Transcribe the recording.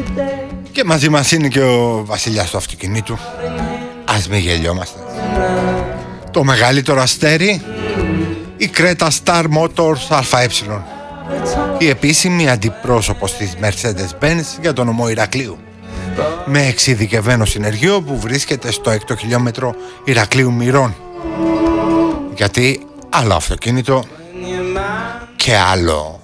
Και μαζί μας είναι και ο βασιλιάς του αυτοκινήτου. Ας μην γελιόμαστε. Το μεγαλύτερο αστέρι, η Creta Star Motors ΑΕ, η επίσημη αντιπρόσωπος της Mercedes-Benz για τον ομό Ηρακλείου, με εξειδικευμένο συνεργείο που βρίσκεται στο 6ο χιλιόμετρο Ηρακλείου Μυρών. Γιατί άλλο αυτοκίνητο και άλλο